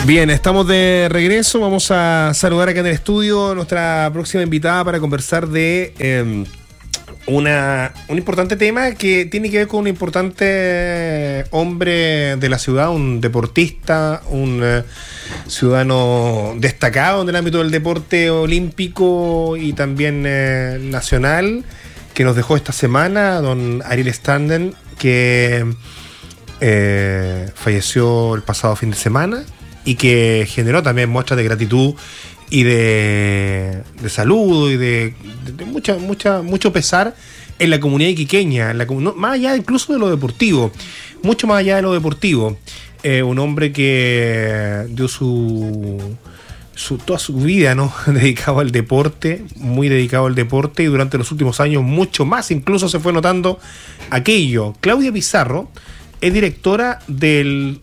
Bien, estamos de regreso. Vamos a saludar acá en el estudio a nuestra próxima invitada para conversar de un importante tema que tiene que ver con un importante hombre de la ciudad, un deportista, un ciudadano destacado en el ámbito del deporte olímpico y también nacional, que nos dejó esta semana, don Ariel Standen, que falleció el pasado fin de semana y que generó también muestras de gratitud y de saludo y de mucho pesar en la comunidad iquiqueña, más allá incluso de lo deportivo, mucho más allá de lo deportivo. Un hombre que dio toda su vida, ¿no?, dedicado al deporte, muy dedicado al deporte, y durante los últimos años mucho más, incluso se fue notando aquello. Claudia Pizarro es directora del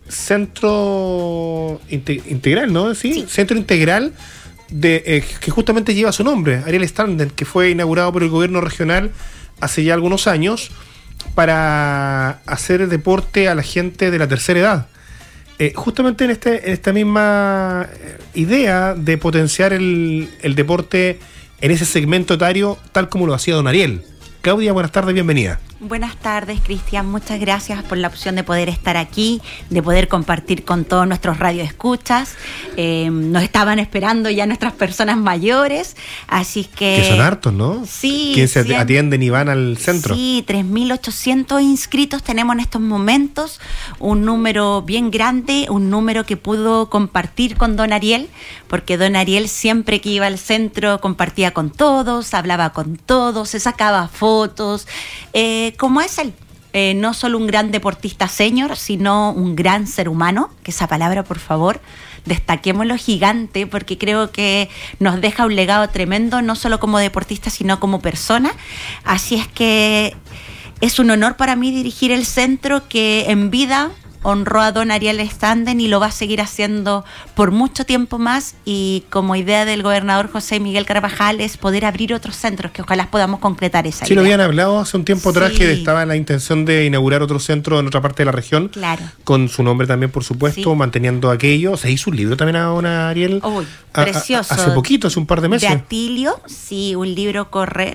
Centro Integral, ¿no? Sí. Centro Integral que justamente lleva su nombre, Ariel Standen, que fue inaugurado por el gobierno regional hace ya algunos años para hacer deporte a la gente de la tercera edad. Justamente en esta misma idea de potenciar el deporte en ese segmento etario, tal como lo hacía don Ariel. Claudia, buenas tardes, bienvenida. Buenas tardes, Cristian. Muchas gracias por la opción de poder estar aquí, de poder compartir con todos nuestros radioescuchas. Nos estaban esperando ya nuestras personas mayores, así que son hartos, ¿no? Sí. ¿Quién se atienden y van al centro? Sí, 3.800 inscritos tenemos en estos momentos, un número bien grande, un número que pudo compartir con don Ariel, porque don Ariel siempre que iba al centro compartía con todos, hablaba con todos, se sacaba fotos, como es él, no solo un gran deportista senior, sino un gran ser humano, que esa palabra, por favor, destaquémoslo, gigante, porque creo que nos deja un legado tremendo, no solo como deportista, sino como persona. Así es que es un honor para mí dirigir el centro que en vida honró a don Ariel Standen y lo va a seguir haciendo por mucho tiempo más, y como idea del gobernador José Miguel Carvajal es poder abrir otros centros que ojalá podamos concretar esa idea. Sí, lo habían hablado hace un tiempo atrás, que estaba en la intención de inaugurar otro centro en otra parte de la región, claro, con su nombre también, por supuesto, sí, manteniendo aquello. Se hizo un libro también a don Ariel. Uy, precioso. Hace poquito, hace un par de meses. De Atilio, sí, un libro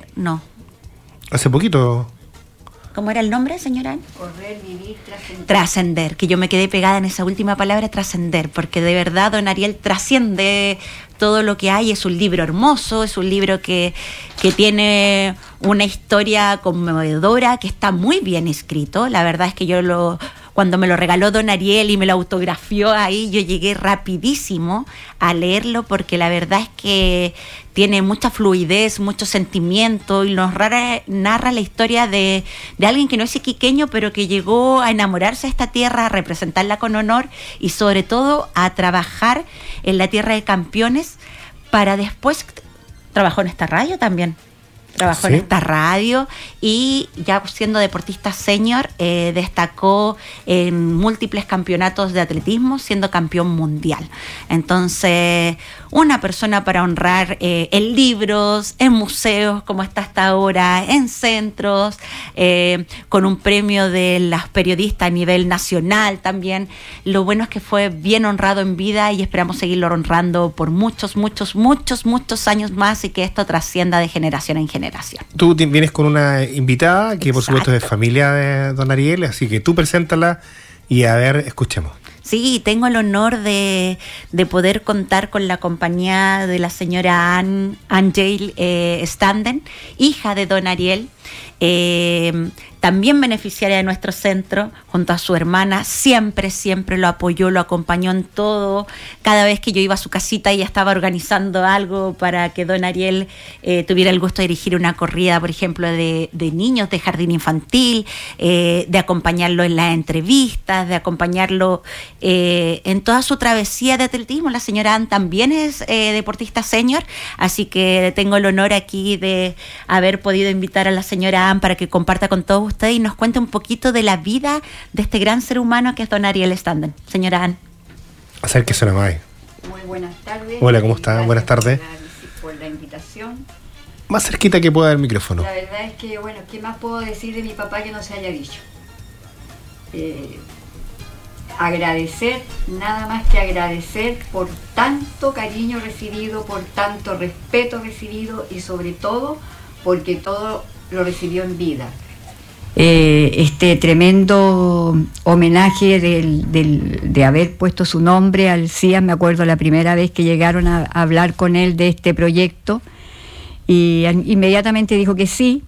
hace poquito. ¿Cómo era el nombre, señora? Correr, vivir, trascender. Trascender, que yo me quedé pegada en esa última palabra, trascender, porque de verdad don Ariel trasciende todo lo que hay. Es un libro hermoso, es un libro que tiene una historia conmovedora, que está muy bien escrito. La verdad es que cuando me lo regaló don Ariel y me lo autografió ahí, yo llegué rapidísimo a leerlo, porque la verdad es que tiene mucha fluidez, mucho sentimiento, y nos narra la historia de alguien que no es iquiqueño, pero que llegó a enamorarse de esta tierra, a representarla con honor y sobre todo a trabajar en la tierra de campeones, para después trabajó en esta radio también. Trabajó en esta radio y ya siendo deportista senior destacó en múltiples campeonatos de atletismo, siendo campeón mundial. Entonces, una persona para honrar en libros, en museos como está hasta ahora, en centros, con un premio de las periodistas a nivel nacional también. Lo bueno es que fue bien honrado en vida y esperamos seguirlo honrando por muchos años más, y que esto trascienda de generación en generación. Tú vienes con una invitada que, por supuesto, es familia de don Ariel, así que tú preséntala y a ver, escuchemos. Sí, tengo el honor de poder contar con la compañía de la señora Angel Standen, hija de don Ariel, también beneficiaria de nuestro centro, junto a su hermana. Siempre lo apoyó, lo acompañó en todo. Cada vez que yo iba a su casita, ella estaba organizando algo para que don Ariel tuviera el gusto de dirigir una corrida, por ejemplo, de niños de jardín infantil, de acompañarlo en las entrevistas, de acompañarlo en toda su travesía de atletismo. La señora Ann también es deportista senior, así que tengo el honor aquí de haber podido invitar a la señora Ann para que comparta con todos ustedes y nos cuente un poquito de la vida de este gran ser humano que es don Ariel Standen. Señora Ann. Acérquese nomás. Muy buenas tardes. Hola, ¿cómo está? Buenas tardes. Por la invitación. Más cerquita que pueda el micrófono. La verdad es que, ¿qué más puedo decir de mi papá que no se haya dicho? agradecer, nada más que agradecer por tanto cariño recibido, por tanto respeto recibido y sobre todo porque todo lo recibió en vida. Este tremendo homenaje de haber puesto su nombre al CIAS. Me acuerdo la primera vez que llegaron a hablar con él de este proyecto y inmediatamente dijo que sí,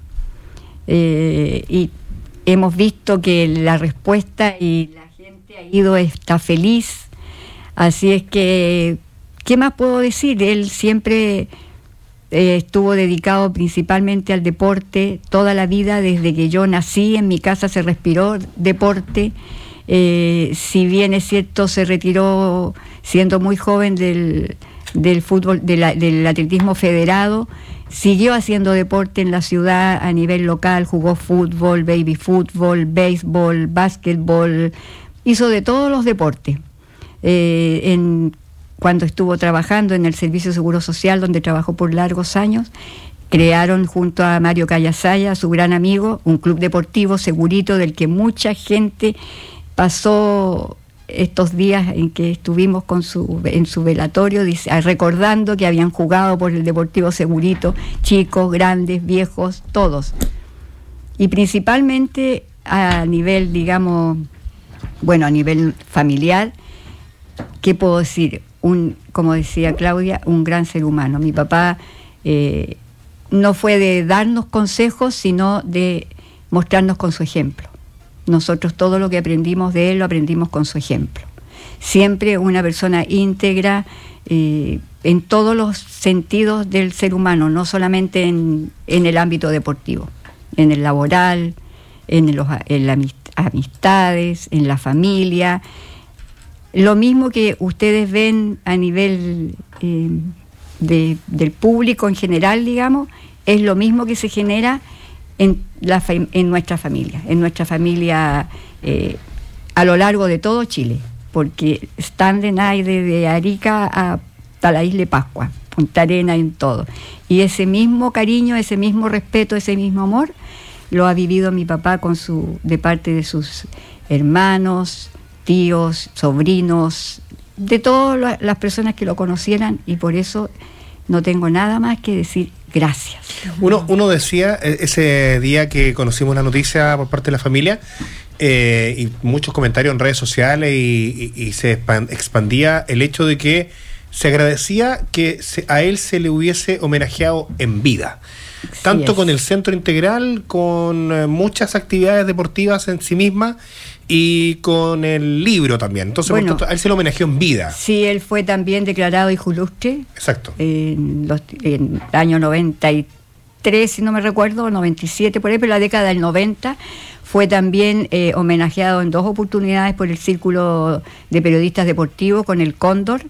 y hemos visto que la respuesta y la gente ha ido, está feliz, así es que, ¿qué más puedo decir? Él siempre estuvo dedicado principalmente al deporte toda la vida. Desde que yo nací en mi casa se respiró deporte. Si bien es cierto, se retiró siendo muy joven del fútbol, del atletismo federado, siguió haciendo deporte en la ciudad a nivel local, jugó fútbol, baby fútbol, béisbol, básquetbol, hizo de todos los deportes. Cuando estuvo trabajando en el Servicio de Seguro Social, donde trabajó por largos años, crearon junto a Mario Callasaya, su gran amigo, un club deportivo, Segurito, del que mucha gente pasó estos días en que estuvimos en su velatorio, recordando que habían jugado por el Deportivo Segurito, chicos, grandes, viejos, todos. Y principalmente a nivel, digamos, a nivel familiar, ¿qué puedo decir? Como decía Claudia, un gran ser humano. Mi papá no fue de darnos consejos, sino de mostrarnos con su ejemplo. Nosotros todo lo que aprendimos de él lo aprendimos con su ejemplo. Siempre una persona íntegra en todos los sentidos del ser humano, no solamente en el ámbito deportivo, en el laboral, en las amistades, en la familia. Lo mismo que ustedes ven a nivel del público en general, digamos, es lo mismo que se genera en nuestra familia a lo largo de todo Chile, porque están de Arica hasta la isla de Pascua, Punta Arenas, en todo. Y ese mismo cariño, ese mismo respeto, ese mismo amor, lo ha vivido mi papá de parte de sus hermanos, tíos, sobrinos, de todas las personas que lo conocieran, y por eso no tengo nada más que decir gracias. Uno decía, ese día que conocimos la noticia por parte de la familia, y muchos comentarios en redes sociales, y se expandía el hecho de que se agradecía que a él se le hubiese homenajeado en vida. Tanto con el centro integral, con muchas actividades deportivas en sí misma, y con el libro también. Entonces, por tanto, a él se lo homenajeó en vida. Sí, él fue también declarado hijo ilustre. Exacto. En el año 93, si no me recuerdo, 97, por ahí, pero la década del 90, fue también homenajeado en 2 oportunidades por el Círculo de Periodistas Deportivos con el Cóndor.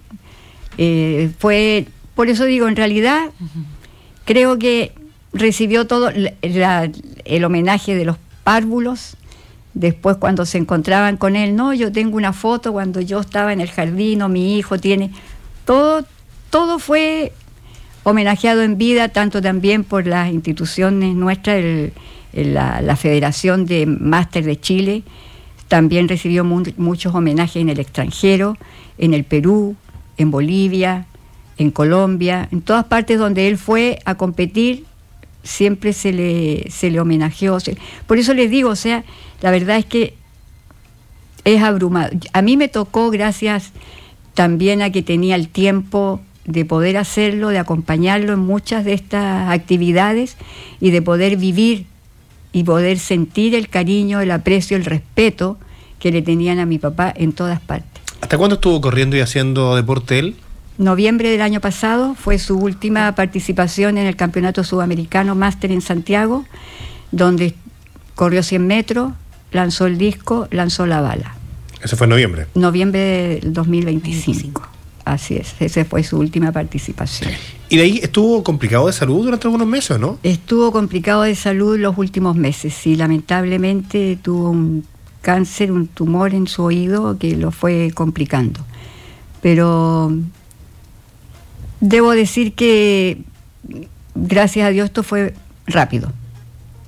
Por eso digo, en realidad, creo que recibió todo el homenaje de los párvulos. Después, cuando se encontraban con él, yo tengo una foto cuando yo estaba en el jardín, mi hijo tiene... Todo fue homenajeado en vida, tanto también por las instituciones nuestras, la Federación de Máster de Chile. También recibió muchos homenajes en el extranjero, en el Perú, en Bolivia, en Colombia, en todas partes donde él fue a competir, siempre se le homenajeó. Por eso les digo, la verdad es que es abrumado. A mí me tocó, gracias también a que tenía el tiempo de poder hacerlo, de acompañarlo en muchas de estas actividades y de poder vivir y poder sentir el cariño, el aprecio, el respeto que le tenían a mi papá en todas partes. ¿Hasta cuándo estuvo corriendo y haciendo deporte él? Noviembre del año pasado fue su última participación en el Campeonato Sudamericano Máster en Santiago, donde corrió 100 metros, lanzó el disco, lanzó la bala. ¿Eso fue en noviembre? Noviembre del 2025. Así es, esa fue su última participación. ¿Y de ahí estuvo complicado de salud durante algunos meses, no? Estuvo complicado de salud los últimos meses, sí. Lamentablemente tuvo un cáncer, un tumor en su oído que lo fue complicando. Pero debo decir que, gracias a Dios, esto fue rápido.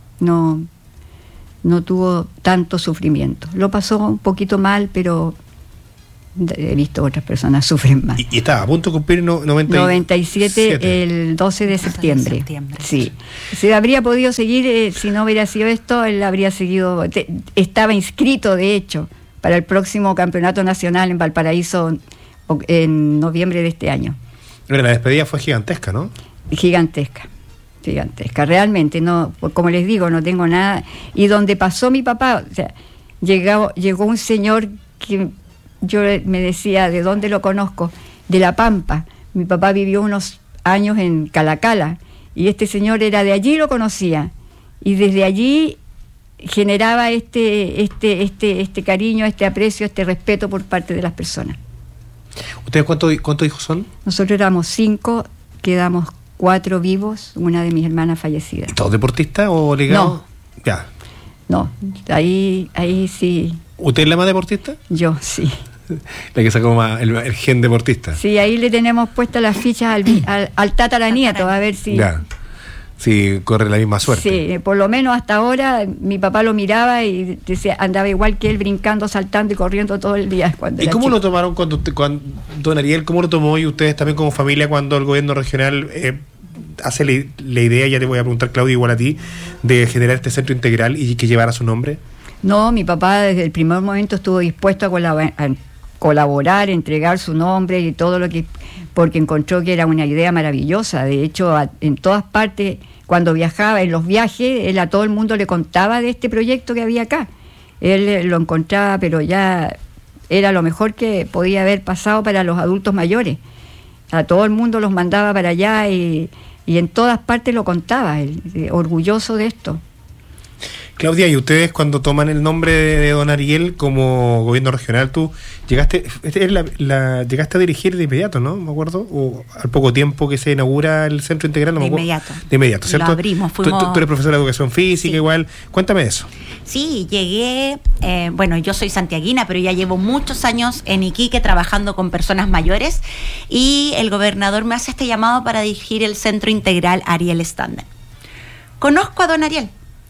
No tuvo tanto sufrimiento. Lo pasó un poquito mal, pero He visto otras personas sufren más. Y estaba a punto de cumplir 97 el 12 de septiembre. Sí. Se habría podido seguir, si no hubiera sido esto, él habría seguido, estaba inscrito de hecho para el próximo campeonato nacional en Valparaíso en noviembre de este año. Pero la despedida fue gigantesca, ¿no? Gigantesca, realmente, no, como les digo, no tengo nada. Y donde pasó mi papá, o sea, llegó un señor que yo me decía, ¿de dónde lo conozco? De La Pampa. Mi papá vivió unos años en Calacala y este señor era de allí, lo conocía. Y desde allí generaba este cariño, este aprecio, este respeto por parte de las personas. ¿Ustedes cuántos hijos son? Nosotros éramos 5, quedamos 4 vivos, una de mis hermanas fallecida. ¿Y todos deportistas o ligados? No. Ya. No, ahí sí. ¿Usted es la más deportista? Yo, sí. La que sacó más el gen deportista. Sí, ahí le tenemos puestas las fichas al tataranieto, a ver si... Ya. Sí, corre la misma suerte. Sí, por lo menos hasta ahora mi papá lo miraba y decía, andaba igual que él, brincando, saltando y corriendo todo el día. ¿Y cómo lo tomaron cuando don Ariel, cómo lo tomó y ustedes también como familia cuando el gobierno regional hace la idea, ya te voy a preguntar, Claudia, igual a ti, de generar este centro integral y que llevara su nombre? No, mi papá desde el primer momento estuvo dispuesto a colaborar, entregar su nombre y todo lo que... porque encontró que era una idea maravillosa. De hecho, en todas partes, cuando viajaba, en los viajes, él a todo el mundo le contaba de este proyecto que había acá. Él lo encontraba, pero ya era lo mejor que podía haber pasado para los adultos mayores. A todo el mundo los mandaba para allá y en todas partes lo contaba, él, orgulloso de esto. Claudia, y ustedes cuando toman el nombre de don Ariel como gobierno regional, tú llegaste a dirigir de inmediato, ¿no? Me acuerdo, o al poco tiempo que se inaugura el centro integral, no me acuerdo. De inmediato, ¿cierto? Lo abrimos, Tú eres profesora de educación física, sí. Igual. Cuéntame de eso. Sí, llegué, yo soy santiaguina, pero ya llevo muchos años en Iquique trabajando con personas mayores y el gobernador me hace este llamado para dirigir el centro integral Ariel Standen. Conozco a don Ariel.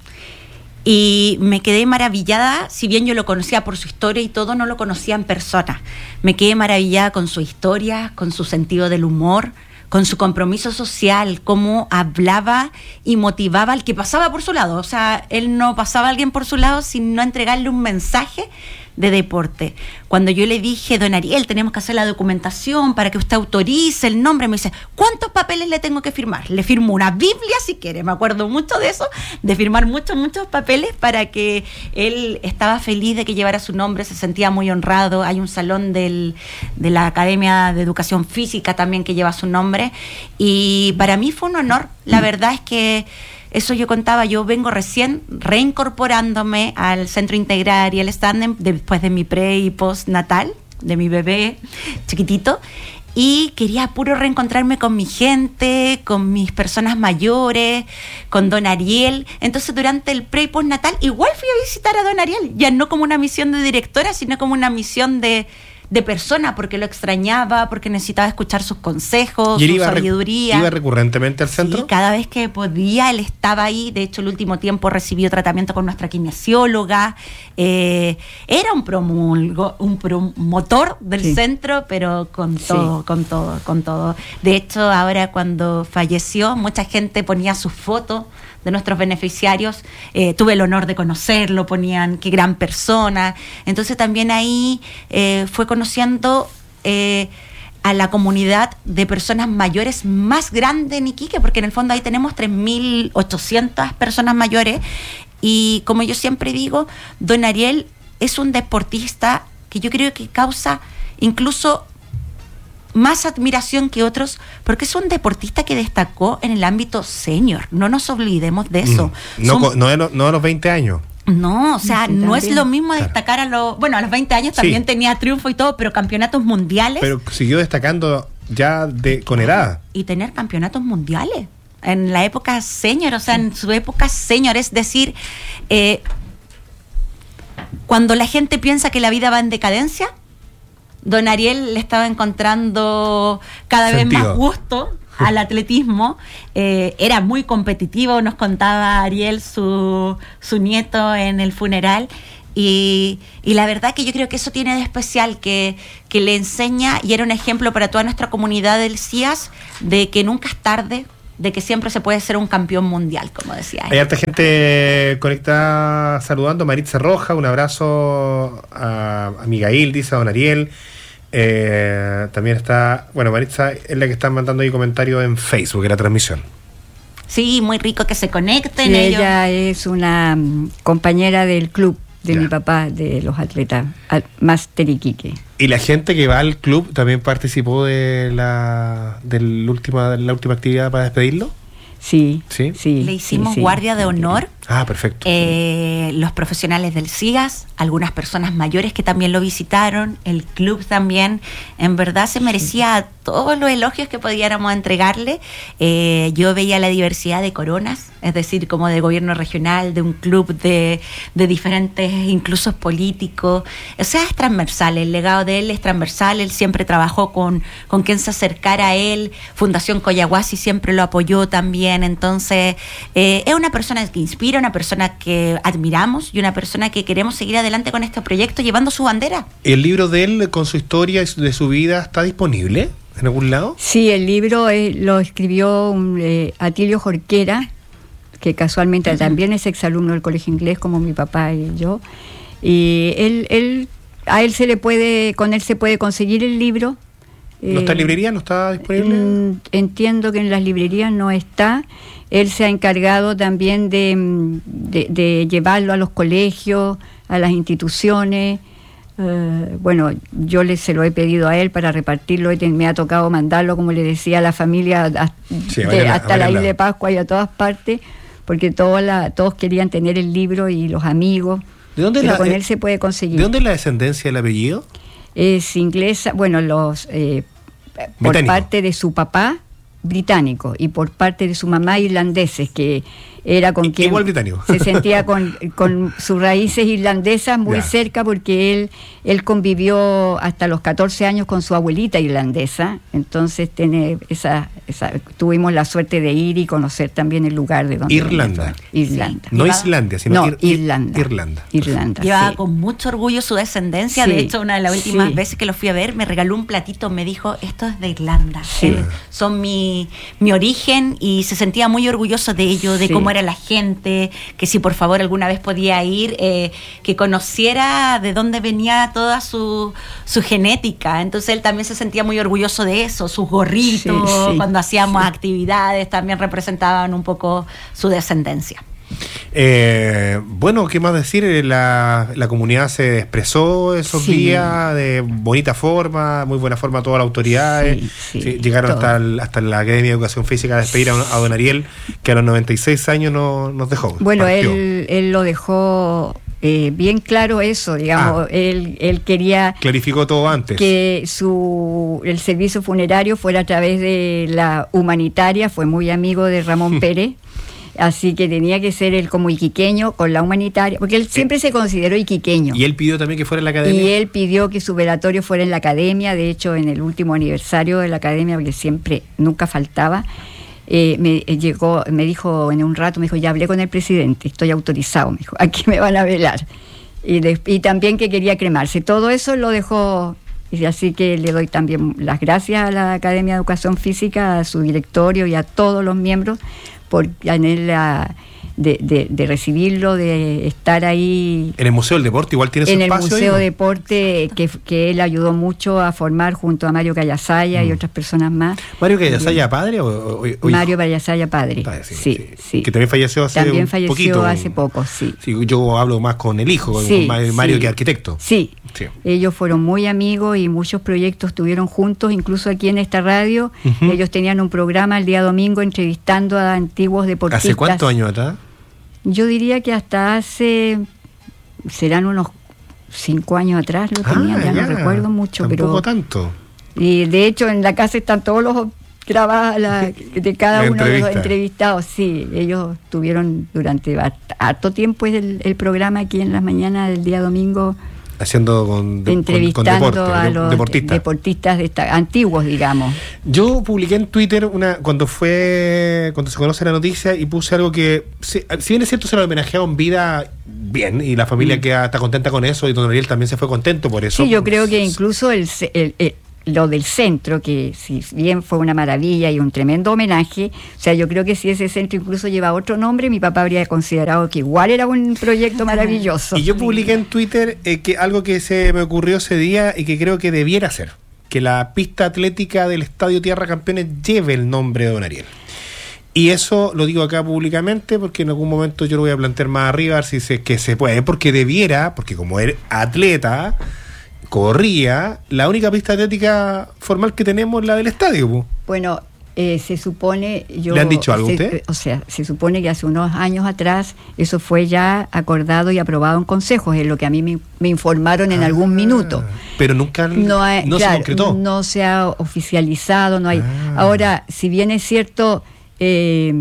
Y me quedé maravillada, si bien yo lo conocía por su historia y todo, no lo conocía en persona. Me quedé maravillada con su historia, con su sentido del humor, con su compromiso social, cómo hablaba y motivaba al que pasaba por su lado. O sea, él no pasaba a alguien por su lado sin no entregarle un mensaje de deporte. Cuando yo le dije, don Ariel, tenemos que hacer la documentación para que usted autorice el nombre, me dice, ¿cuántos papeles le tengo que firmar? Le firmo una Biblia si quiere, me acuerdo mucho de eso, de firmar muchos papeles para que él estaba feliz de que llevara su nombre, se sentía muy honrado. Hay un salón de la Academia de Educación Física también que lleva su nombre y para mí fue un honor. La verdad es que eso yo contaba, yo vengo recién reincorporándome al Centro Integral Ariel Standen después de mi pre y post natal, de mi bebé chiquitito, y quería puro reencontrarme con mi gente, con mis personas mayores, con don Ariel. Entonces durante el pre y post natal igual fui a visitar a don Ariel, ya no como una misión de directora, sino como una misión de persona, porque lo extrañaba, porque necesitaba escuchar sus consejos, su sabiduría. ¿Iba recurrentemente al centro? Sí, cada vez que podía, él estaba ahí. De hecho, el último tiempo recibió tratamiento con nuestra kinesióloga. Era un promotor del centro, pero con todo. De hecho, ahora cuando falleció, mucha gente ponía sus fotos de nuestros beneficiarios. Tuve el honor de conocerlo, ponían qué gran persona. Entonces también ahí fue conociendo a la comunidad de personas mayores más grande en Iquique, porque en el fondo ahí tenemos 3.800 personas mayores y como yo siempre digo, don Ariel es un deportista que yo creo que causa incluso más admiración que otros, porque es un deportista que destacó en el ámbito senior. No nos olvidemos de eso. No a los 20 años. No, o sea, sí, no también. Es lo mismo destacar a los 20 años también tenía triunfo y todo, pero campeonatos mundiales. Pero siguió destacando ya con edad. Y tener campeonatos mundiales en la época senior, o sea, en su época senior, es decir, cuando la gente piensa que la vida va en decadencia, don Ariel le estaba encontrando cada vez más gusto al atletismo. Era muy competitivo, nos contaba Ariel, su nieto, en el funeral, Y la verdad que yo creo que eso tiene de especial, que le enseña, y era un ejemplo para toda nuestra comunidad del CIAS, de que nunca es tarde, de que siempre se puede ser un campeón mundial, como decía él. Hay harta gente conectada saludando. Maritza Roja, un abrazo a Miguel, dice a don Ariel. También está, bueno, Maritza es la que está mandando ahí comentarios en Facebook, en la transmisión. Sí, muy rico que se conecten Sí, ellos. ella es una compañera del club de mi papá, de los atletas, Máster Iquique. Y la gente que va al club también participó de la última actividad para despedirlo. Sí, ¿Sí? sí. Le hicimos sí. guardia de honor. Ah, perfecto. Los profesionales del CIAS, algunas personas mayores que también lo visitaron, el club también. En verdad se merecía todos los elogios que pudiéramos entregarle. Yo veía la diversidad de coronas, es decir, como de gobierno regional, de un club de diferentes, incluso políticos. O sea, es transversal, el legado de él es transversal, él siempre trabajó con quien se acercara a él. Fundación Coyahuasi siempre lo apoyó también. Entonces, es una persona que inspira, una persona que admiramos y una persona que queremos seguir adelante con este proyecto llevando su bandera. ¿El libro de él con su historia y de su vida está disponible en algún lado? Sí, el libro lo escribió Atilio Jorquera, que casualmente también es exalumno del colegio inglés como mi papá y yo. Y con él se puede conseguir el libro. ¿No está en librería? ¿No está disponible? Entiendo que en las librerías no está. Él se ha encargado también de llevarlo a los colegios, a las instituciones. Bueno, yo se lo he pedido a él para repartirlo. Me ha tocado mandarlo, como le decía, a la familia hasta la isla de Pascua y a todas partes, porque todos querían tener el libro y los amigos. ¿De dónde pero con él se puede conseguir. ¿De dónde es la descendencia del apellido? Es inglesa, bueno, por parte de su papá, británico, y por parte de su mamá, irlandeses, que era con quien igual británico. Se sentía con sus raíces irlandesas muy cerca, porque él convivió hasta los 14 años con su abuelita irlandesa. Entonces tuvimos la suerte de ir y conocer también el lugar de donde Irlanda. Irlanda. No Islandia, sino Irlanda. Llevaba con mucho orgullo su descendencia. De hecho, una de las últimas veces que lo fui a ver, me regaló un platito, me dijo, esto es de Irlanda. Son mi origen, y se sentía muy orgulloso de ello, de cómo era la gente, que si por favor alguna vez podía ir, que conociera de dónde venía toda su genética. Entonces él también se sentía muy orgulloso de eso, sus gorritos, cuando hacíamos actividades también representaban un poco su descendencia. Bueno, ¿qué más decir? La comunidad se expresó esos días de bonita forma, muy buena forma, todas las autoridades. Llegaron hasta la Academia de Educación Física a despedir a don Ariel, que a los 96 años nos dejó. Bueno, él lo dejó bien claro eso, digamos. Él quería... Clarificó todo antes. Que el servicio funerario fuera a través de la humanitaria, fue muy amigo de Ramón Pérez. Así que tenía que ser él como iquiqueño con la humanitaria, porque él siempre se consideró iquiqueño. ¿Y él pidió también que fuera en la academia? Y él pidió que su velatorio fuera en la academia. De hecho, en el último aniversario de la academia, porque nunca faltaba, me dijo en un rato, me dijo, ya hablé con el presidente, estoy autorizado, me dijo, aquí me van a velar. Y también que quería cremarse. Todo eso lo dejó. Y así que le doy también las gracias a la Academia de Educación Física, a su directorio y a todos los miembros, por tenerla de recibirlo, de estar ahí. En el Museo del Deporte igual tiene su espacio. En el Museo de Deporte, que él ayudó mucho a formar junto a Mario Callasaya y otras personas más. ¿Mario Callasaya padre o Mario Callasaya padre. Sí. Que también falleció hace poquito. Hace poco, sí. Yo hablo más con el hijo, con Mario, que es arquitecto. Sí. Ellos fueron muy amigos y muchos proyectos estuvieron juntos, incluso aquí en esta radio. Ellos tenían un programa el día domingo entrevistando a antiguos deportistas. ¿Hace cuántos años atrás? Yo diría que hasta serán unos 5 años atrás lo tenían, no recuerdo mucho. Tampoco tanto. Y de hecho en la casa están todos los grabados de cada uno de los entrevistados. Sí, ellos tuvieron durante harto tiempo el programa aquí en las mañanas del día domingo. Haciendo entrevistando con a los deportistas antiguos, digamos. Yo publiqué en Twitter cuando se conoce la noticia, y puse algo que, si bien es cierto, se lo homenajeado en vida bien, y la familia está contenta con eso, y don Ariel también se fue contento por eso. Sí, yo creo que incluso lo del centro, que si bien fue una maravilla y un tremendo homenaje, o sea, yo creo que si ese centro incluso lleva otro nombre, mi papá habría considerado que igual era un proyecto maravilloso. Y yo publiqué en Twitter que algo que se me ocurrió ese día y que creo que debiera hacer, que la pista atlética del Estadio Tierra Campeones lleve el nombre de don Ariel. Y eso lo digo acá públicamente porque en algún momento yo lo voy a plantear más arriba, a ver si que se puede, porque como él atleta, corría, la única pista atlética formal que tenemos es la del estadio, po. Bueno, se supone... ¿Le han dicho algo a usted? O sea, se supone que hace unos años atrás eso fue ya acordado y aprobado en consejos, es lo que a mí me informaron en algún minuto. Pero nunca claro, se concretó. No se ha oficializado, no hay... Ahora, si bien es cierto, se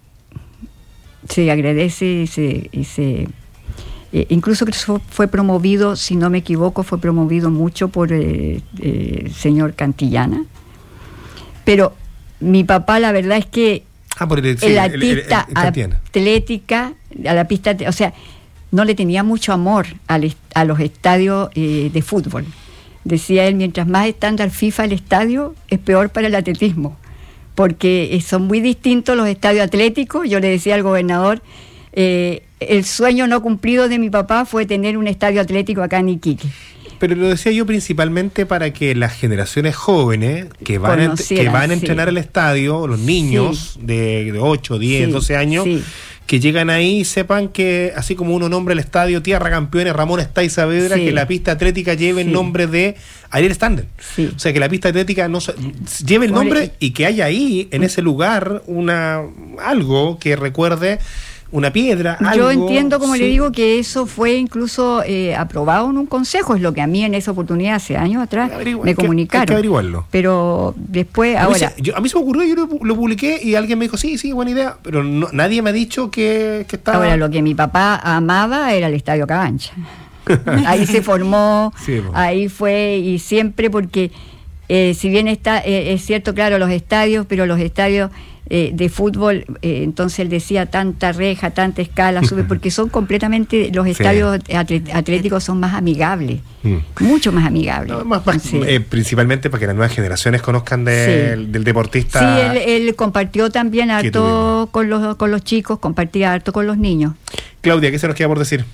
agradece y se incluso que fue promovido, si no me equivoco, fue promovido mucho por el señor Cantillana. Pero mi papá, la verdad es que la pista atlética, a la pista, o sea, no le tenía mucho amor a los estadios de fútbol. Decía él, mientras más estándar FIFA el estadio, es peor para el atletismo, porque son muy distintos los estadios atléticos. Yo le decía al gobernador, el sueño no cumplido de mi papá fue tener un estadio atlético acá en Iquique. Pero lo decía yo principalmente para que las generaciones jóvenes que van a entrenar al estadio, los niños de 8, 10, 12 años, que llegan ahí, sepan que así como uno nombra el estadio Tierra Campeones Ramón Estay Saavedra, que la pista atlética lleve el nombre de Ariel Stander. O sea, que la pista atlética lleve el nombre y que haya ahí, en ese lugar, algo que recuerde una piedra, yo algo, entiendo, como le digo, que eso fue incluso aprobado en un consejo, es lo que a mí en esa oportunidad hace años atrás me comunicaron. Hay que averiguarlo. Pero después, ahora... a mí se me ocurrió, yo lo publiqué y alguien me dijo, sí, buena idea, pero nadie me ha dicho que estaba... Ahora, lo que mi papá amaba era el Estadio Cabancha. Ahí se formó, ahí fue, y siempre porque, si bien es cierto, claro, los estadios, pero los estadios... de fútbol, entonces él decía tanta reja, tanta escala, sube, porque son completamente, los estadios atléticos son más amigables, mucho más amigables. Principalmente para que las nuevas generaciones conozcan del deportista. Sí, él compartió también harto con los chicos, compartía harto con los niños. Claudia, ¿qué se nos queda por decir?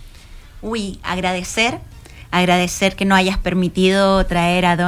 Agradecer que nos hayas permitido traer a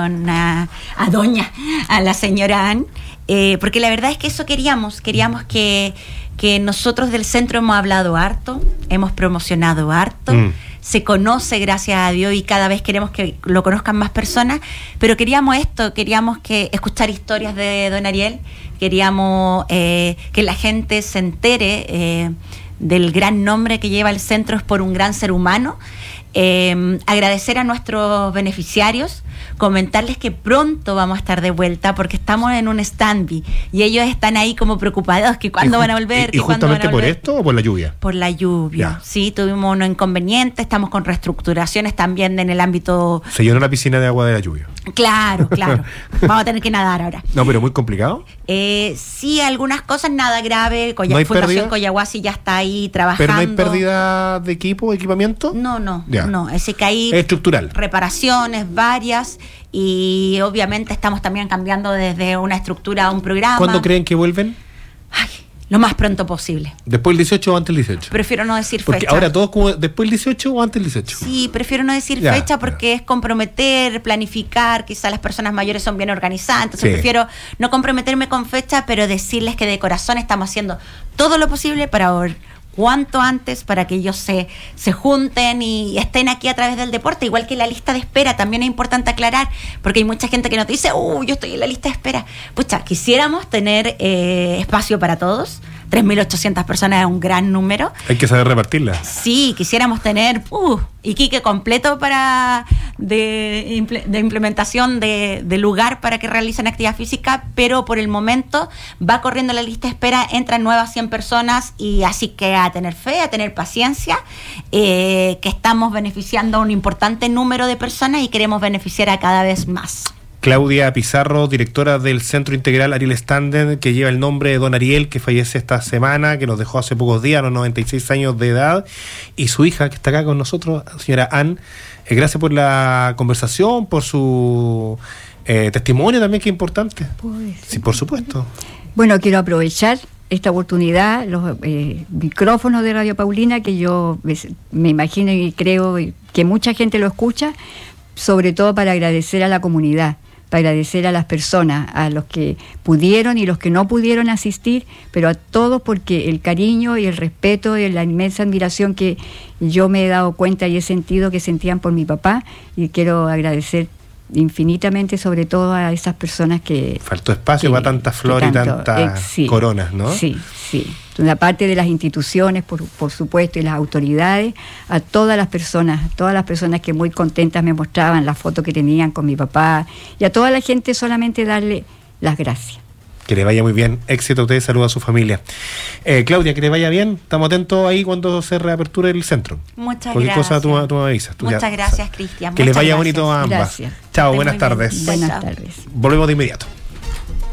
la señora Ann, porque la verdad es que eso queríamos que nosotros del centro hemos hablado harto, hemos promocionado harto, se conoce, gracias a Dios, y cada vez queremos que lo conozcan más personas, pero queríamos escuchar historias de don Ariel, queríamos que la gente se entere del gran nombre que lleva el centro, es por un gran ser humano. Agradecer a nuestros beneficiarios, comentarles que pronto vamos a estar de vuelta porque estamos en un stand-by y ellos están ahí como preocupados que cuándo van a volver. ¿Y justamente por esto o por la lluvia? Por la lluvia, sí, tuvimos unos inconvenientes, estamos con reestructuraciones también en el ámbito... Se llenó la piscina de agua de la lluvia. Claro, vamos a tener que nadar ahora. No, pero muy complicado. Sí, algunas cosas, nada grave. Fundación Coyahuasi ya está ahí trabajando. ¿Pero no hay pérdida de equipamiento? No, ese que hay es estructural. Reparaciones varias y obviamente estamos también cambiando desde una estructura a un programa. ¿Cuándo creen que vuelven? Lo más pronto posible. ¿Después del 18 o antes del 18? Prefiero no decir fecha. Porque ahora todos como después del 18 o antes del 18. Sí, prefiero no decir fecha porque es comprometer, planificar, quizás las personas mayores son bien organizadas, entonces prefiero no comprometerme con fecha, pero decirles que de corazón estamos haciendo todo lo posible para cuanto antes para que ellos se junten y estén aquí a través del deporte, igual que la lista de espera, también es importante aclarar, porque hay mucha gente que nos dice, yo estoy en la lista de espera. Pucha, quisiéramos tener espacio para todos, 3.800 personas es un gran número. Hay que saber repartirla. Sí, quisiéramos tener Iquique completo de implementación de lugar para que realicen actividad física, pero por el momento va corriendo la lista de espera, entran nuevas 100 personas y así que a tener fe, a tener paciencia, que estamos beneficiando a un importante número de personas y queremos beneficiar a cada vez más. Claudia Pizarro, directora del Centro Integral Ariel Standen, que lleva el nombre de don Ariel, que fallece esta semana, que nos dejó hace pocos días, a los 96 años de edad, y su hija, que está acá con nosotros, señora Ann. Gracias por la conversación, por su testimonio también, que es importante. Pues, sí, por supuesto. Bueno, quiero aprovechar esta oportunidad, los micrófonos de Radio Paulina, que yo me imagino y creo que mucha gente lo escucha, sobre todo para agradecer a la comunidad, para agradecer a las personas, a los que pudieron y los que no pudieron asistir, pero a todos, porque el cariño y el respeto y la inmensa admiración que yo me he dado cuenta y he sentido que sentían por mi papá, y quiero agradecer infinitamente, sobre todo a esas personas que... Faltó espacio para tantas flores y tantas coronas, ¿no? Sí, sí. Una parte de las instituciones, por supuesto, y las autoridades, a todas las personas que muy contentas me mostraban la foto que tenían con mi papá, y a toda la gente solamente darle las gracias. Que le vaya muy bien, éxito a ustedes, saludos a su familia. Claudia, que le vaya bien, estamos atentos ahí cuando se reaperture el centro. Muchas Cualquier gracias. cosa tú me avisas. Muchas gracias, Cristian. Que les vaya gracias. bonito a ambas. Gracias. Chao, Esté buenas muy bien. tardes. Buenas Chao. tardes. Volvemos de inmediato.